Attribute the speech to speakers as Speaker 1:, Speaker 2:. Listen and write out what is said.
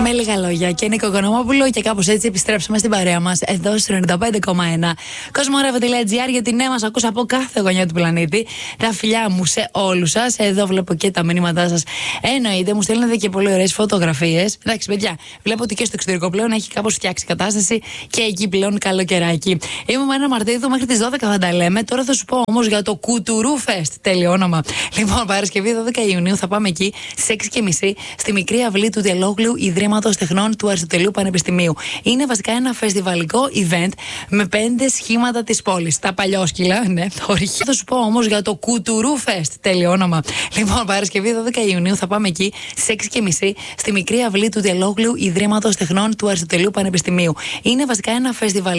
Speaker 1: Με λίγα λόγια και Νίκο Οικονομόπουλο, και κάπως έτσι επιστρέψαμε στην παρέα μας εδώ στο 95,1 Κοσμορεύω.gr, για τη νέα μας ακούσα από κάθε γωνιά του πλανήτη. Τα φιλιά μου σε όλους σας. Εδώ βλέπω και τα μηνύματά σας. Εννοείται, μου στέλνετε και πολύ ωραίες φωτογραφίες. Εντάξει, παιδιά, βλέπω ότι και στο εξωτερικό πλέον έχει κάπως φτιάξει κατάσταση και εκεί πλέον καλοκαιράκι. Είμαι με ένα Μαρτίδο μέχρι τις 12 θα τα λέμε. Τώρα θα σου πω όμως για το Κουτουρού Φεστ. Τέλειο όνομα. Λοιπόν, Παρασκευή 12 Ιουνίου θα πάμε εκεί στις 6:30 στη μικρή αυλή του Τελόγλου Ιδρύματος Τεχνών του Αριστοτελείου Πανεπιστημίου. Είναι βασικά ένα φεστιβαλικό event με 5 σχήματα της πόλης. Τα παλιόσκυλα, ναι, το ορυχείο. Θα σου πω όμως για το Κουτουρού Φεστ. Τέλειο όνομα. Λοιπόν, Παρασκευή 12 Ιουνίου θα πάμε εκεί στις 6:30 στη μικρή αυλή του Τελόγλου Ιδρύματος Τεχνών του Αριστοτελείου Πανεπιστημίου. Είναι βασικά ένα φεστιβαλικό